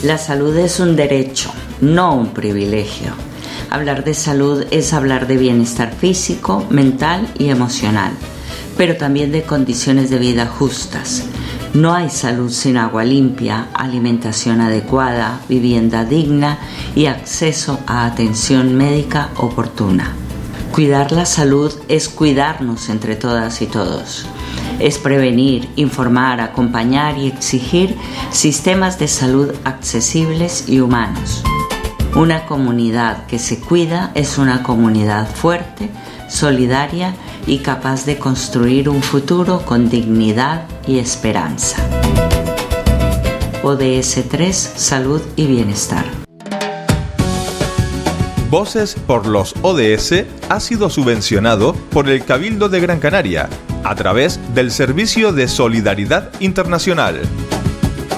La salud es un derecho, no un privilegio. Hablar de salud es hablar de bienestar físico, mental y emocional, pero también de condiciones de vida justas. No hay salud sin agua limpia, alimentación adecuada, vivienda digna y acceso a atención médica oportuna. Cuidar la salud es cuidarnos entre todas y todos. Es prevenir, informar, acompañar y exigir sistemas de salud accesibles y humanos. Una comunidad que se cuida es una comunidad fuerte, solidaria y capaz de construir un futuro con dignidad y esperanza. ODS 3, Salud y Bienestar. Voces por los ODS ha sido subvencionado por el Cabildo de Gran Canaria a través del Servicio de Solidaridad Internacional.